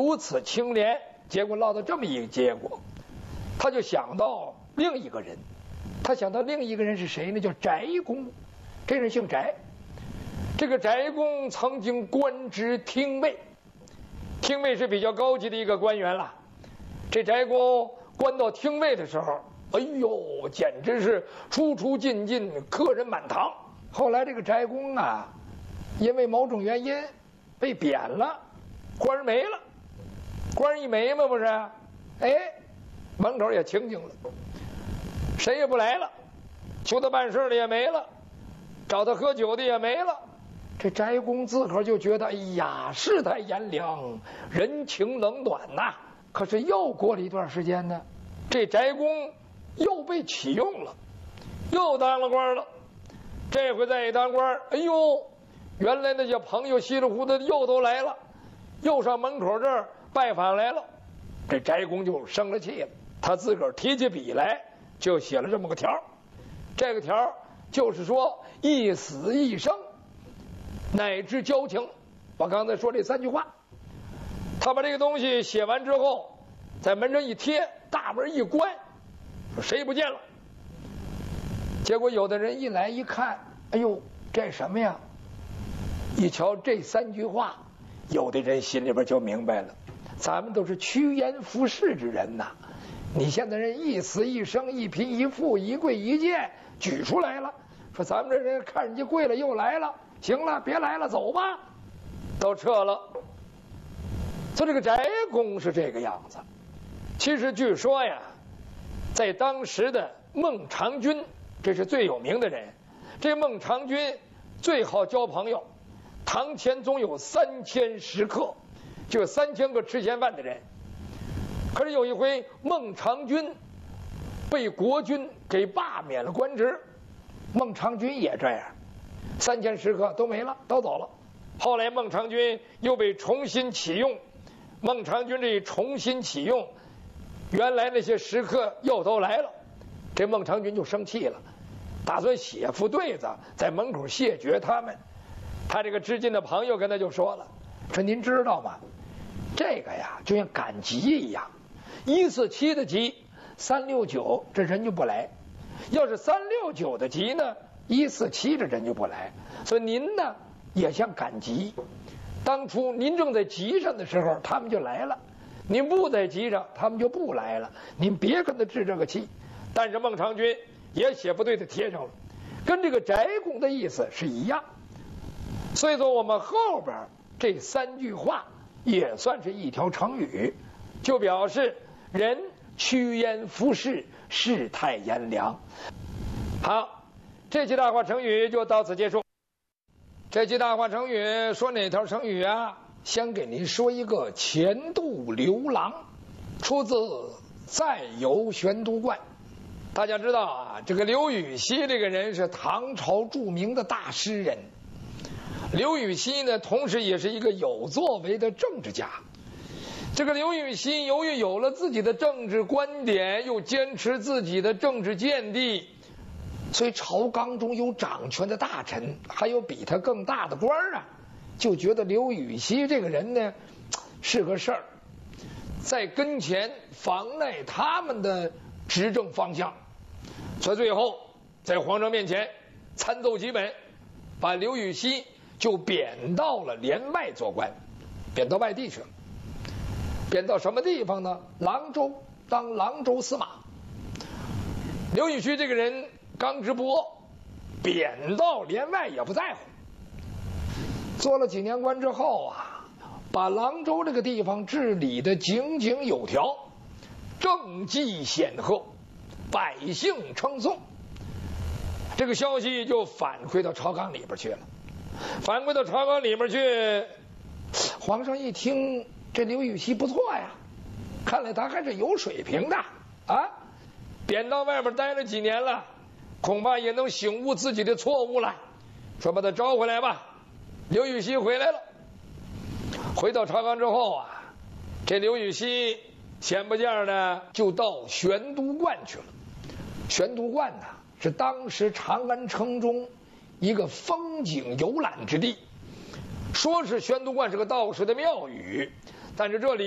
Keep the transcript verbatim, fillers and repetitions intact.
如此清廉，结果落到这么一个结果，他就想到另一个人，他想到另一个人是谁呢？叫翟公，这人姓翟。这个翟公曾经官职廷尉，廷尉是比较高级的一个官员了。这翟公官到廷尉的时候，哎呦，简直是出出进进，客人满堂。后来这个翟公啊，因为某种原因被贬了，官儿没了。官儿一没嘛，不是？哎，门口也清静了，谁也不来了，求他办事的也没了，找他喝酒的也没了。这翟公自个儿就觉得，哎呀，世态炎凉，人情冷暖呐。可是又过了一段时间呢，这翟公又被启用了，又当了官了。这回再一当官，哎呦，原来那些朋友稀里糊涂的又都来了，又上门口这儿拜访来了。这翟公就生了气了，他自个儿提起笔来，就写了这么个条。这个条就是说，一死一生，乃至交情。我刚才说这三句话，他把这个东西写完之后，在门上一贴，大门一关，说谁也不见了。结果有的人一来一看，哎呦，这什么呀？一瞧这三句话，有的人心里边就明白了，咱们都是趋炎附势之人呐。你现在人一死一生，一贫一富，一贵一贱举出来了，说咱们这人看人家贵了又来了，行了，别来了，走吧，都撤了。说这个翟公是这个样子。其实据说呀，在当时的孟尝君，这是最有名的人。这孟尝君最好交朋友，堂前总有三千食客，就有三千个吃闲饭的人。可是有一回，孟尝君被国君给罢免了官职，孟尝君也这样，三千食客都没了，都走了。后来孟尝君又被重新启用，孟尝君这一重新启用，原来那些食客又都来了，这孟尝君就生气了，打算写副对子在门口谢绝他们。他这个知进的朋友跟他就说了，说您知道吗，这个呀就像赶集一样，一四七的集，三六九这人就不来，要是三六九的集呢，一四七这人就不来。所以您呢也像赶集，当初您正在集上的时候他们就来了，您不在集上他们就不来了，您别跟他置这个气。但是孟尝君也写不对的贴上了，跟这个翟公的意思是一样。所以说我们后边这三句话也算是一条成语，就表示人趋炎附势，世态炎凉。好，这期大话成语就到此结束。这期大话成语说哪条成语啊？先给您说一个钱渡刘郎，出自《再游玄都观》。大家知道啊，这个刘禹锡这个人是唐朝著名的大诗人。刘禹锡呢，同时也是一个有作为的政治家。这个刘禹锡由于有了自己的政治观点，又坚持自己的政治见地，所以朝纲中有掌权的大臣，还有比他更大的官啊，就觉得刘禹锡这个人呢是个事儿，在跟前妨碍他们的执政方向。所以最后在皇上面前参奏几本，把刘禹锡就贬到了连外做官，贬到外地去了。贬到什么地方呢？郎州，当郎州司马。刘禹锡这个人刚直播，贬到连外也不在乎。做了几年官之后啊，把郎州这个地方治理的井井有条，政绩显赫，百姓称颂。这个消息就反馈到朝纲里边去了。反馈到朝纲里面去，皇上一听这刘禹锡不错呀，看来他还是有水平的啊，贬到外边待了几年了，恐怕也能醒悟自己的错误了，说把他招回来吧。刘禹锡回来了，回到朝纲之后啊，这刘禹锡闲不见的就到玄都观去了。玄都观呢是当时长安城中一个风景游览之地，说是玄都观是个道士的庙宇，但是这里